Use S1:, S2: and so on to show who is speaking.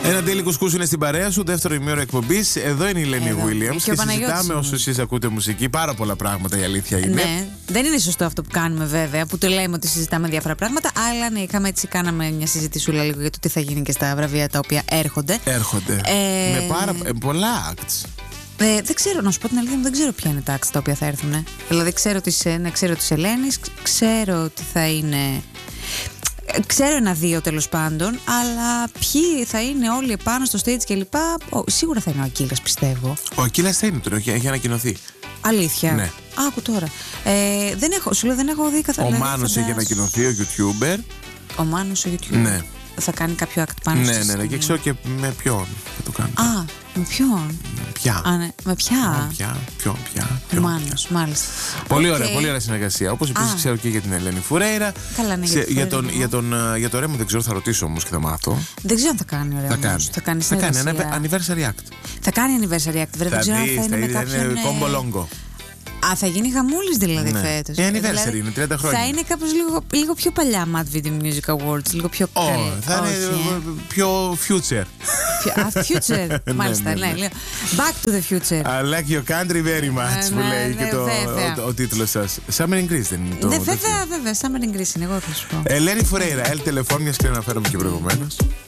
S1: Ένα daily κουσκούς είναι στην παρέα σου, δεύτερο ημίωρο εκπομπής. Εδώ είναι η Ελένη Williams και συζητάμε όσο εσείς ακούτε μουσική πάρα πολλά πράγματα, η αλήθεια είναι.
S2: Ναι, δεν είναι σωστό αυτό που κάνουμε βέβαια, που το λέμε ότι συζητάμε διάφορα πράγματα, αλλά ναι, κάναμε μια συζητησούλα λίγο για το τι θα γίνει και στα βραβεία τα οποία έρχονται.
S1: Με πολλά acts.
S2: Δεν ξέρω, να σου πω την αλήθεια μου, δεν ξέρω ποια είναι τα acts τα οποία θα έρθουν. Δηλαδή ξέρω της Ελένης, ξέρω ότι θα είναι. Ξέρω ένα-δύο τέλος πάντων, αλλά ποιοι θα είναι όλοι επάνω στο stage κλπ. Σίγουρα θα είναι ο Ακύλας, πιστεύω. Ο
S1: Ακύλας θα είναι τώρα, έχει ανακοινωθεί.
S2: Αλήθεια.
S1: Ναι.
S2: Άκου τώρα. Σου λέω δεν έχω δει καθόλου.
S1: Ο Μάνος έχει ανακοινωθεί, ο YouTuber.
S2: Ο Μάνος ο YouTuber.
S1: Ναι.
S2: Θα κάνει κάποιο act πάνω στο
S1: Ναι, και ξέρω και με ποιον θα το κάνει.
S2: Με ποιον? Με ποια? Ο Μάνος, μάλιστα.
S1: Πολύ ωραία συνεργασία. Όπως επίσης ξέρω και για την Ελένη Φουρέιρα.
S2: Καλά, ναι,
S1: για το Ρέμο δεν ξέρω, θα ρωτήσω όμως και θα μάθω.
S2: Δεν ξέρω αν θα κάνει ο Ρέμος.
S1: Θα κάνει anniversary act.
S2: Θα κάνει anniversary act, δεν ξέρω αν θα είναι με κάποιον.
S1: Κόμπο λόγκο.
S2: Θα γίνει χαμούλης δηλαδή φέτος.
S1: Anniversary είναι 30 χρόνια.
S2: Θα είναι κάπως λίγο πιο παλιά Mad Video Music Awards, λίγο πιο καλή.
S1: Θα είναι πιο future.
S2: Future, μάλιστα, ναι. Back to the future.
S1: I like your country very much, που λέει και ο τίτλος σας. Summer in Greece δεν είναι το?
S2: Βέβαια, Summer in Greece είναι, εγώ θα σου πω.
S1: Ελένη Φουρέιρα, El Telefon, μιας και αναφέρομαι και προηγουμένως.